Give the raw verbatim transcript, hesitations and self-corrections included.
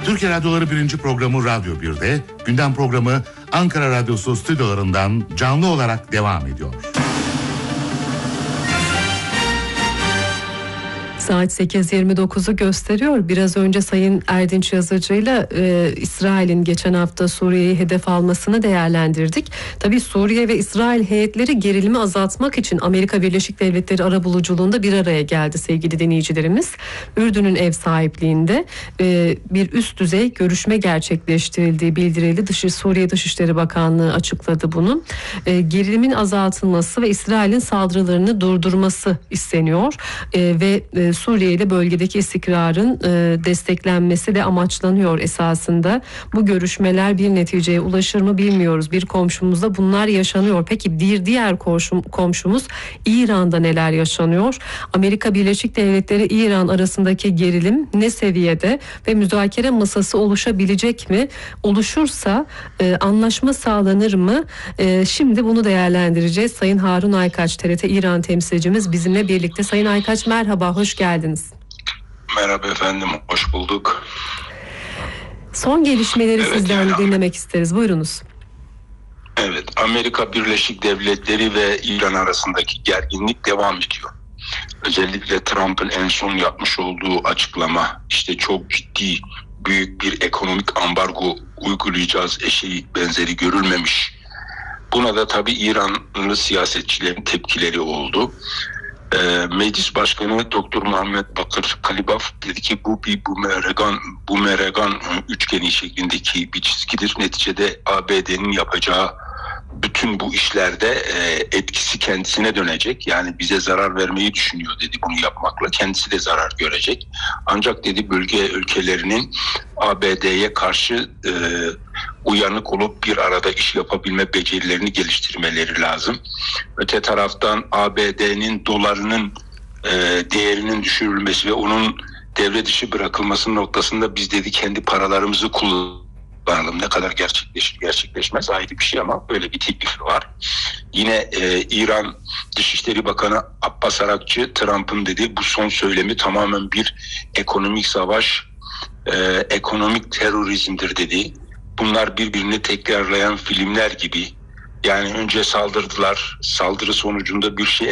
Türkiye Radyoları birinci programı Radyo bir'de, gündem programı Ankara Radyosu stüdyolarından canlı olarak devam ediyor. Saat sekiz yirmi dokuzu gösteriyor. Biraz önce Sayın Erdinç Yazıcı'yla e, İsrail'in geçen hafta Suriye'yi hedef almasını değerlendirdik. Tabii Suriye ve İsrail heyetleri gerilimi azaltmak için Amerika Birleşik Devletleri arabuluculuğunda bir araya geldi sevgili dinleyicilerimiz. Ürdün'ün ev sahipliğinde e, bir üst düzey görüşme gerçekleştirildiği bildirildi. Dışı, Suriye Dışişleri Bakanlığı açıkladı bunu. E, gerilimin azaltılması ve İsrail'in saldırılarını durdurması isteniyor e, ve e, Suriye ile bölgedeki istikrarın e, desteklenmesi de amaçlanıyor esasında. Bu görüşmeler bir neticeye ulaşır mı bilmiyoruz. Bir komşumuzda bunlar yaşanıyor. Peki bir diğer komşum, komşumuz İran'da neler yaşanıyor? Amerika Birleşik Devletleri İran arasındaki gerilim ne seviyede ve müzakere masası oluşabilecek mi? Oluşursa e, anlaşma sağlanır mı? E, şimdi bunu değerlendireceğiz. Sayın Harun Aykaç, T R T İran temsilcimiz bizimle birlikte. Sayın Aykaç merhaba, hoş geldiniz. Merhaba efendim, hoş bulduk. Son gelişmeleri evet, sizden yani, dinlemek isteriz. Buyurunuz. Evet, Amerika Birleşik Devletleri ve İran arasındaki gerginlik devam ediyor. Özellikle Trump'ın en son yapmış olduğu açıklama, işte çok ciddi, büyük bir ekonomik ambargo uygulayacağız eşeği benzeri görülmemiş. Buna da tabii İranlı siyasetçilerin tepkileri oldu. E, Meclis Başkanı Doktor Muhammed Bakır Kalibaf dedi ki bu bir bumerang, bumerang üçgeni şeklindeki bir çizgidir. Neticede A B D'nin yapacağı bütün bu işlerde e, etkisi kendisine dönecek. Yani bize zarar vermeyi düşünüyor dedi bunu yapmakla. Kendisi de zarar görecek. Ancak dedi bölge ülkelerinin A B D'ye karşı e, uyanık olup bir arada iş yapabilme becerilerini geliştirmeleri lazım. Öte taraftan A B D'nin dolarının e, değerinin düşürülmesi ve onun devre dışı bırakılması noktasında biz dedi kendi paralarımızı kullanalım. Ne kadar gerçekleşir gerçekleşmez ayrı bir şey ama böyle bir teklif var. Yine e, İran Dışişleri Bakanı Abbas Arakçı Trump'ın dedi bu son söylemi tamamen bir ekonomik savaş, e, ekonomik terörizmdir dedi. Bunlar birbirini tekrarlayan filmler gibi. Yani önce saldırdılar, saldırı sonucunda bir şey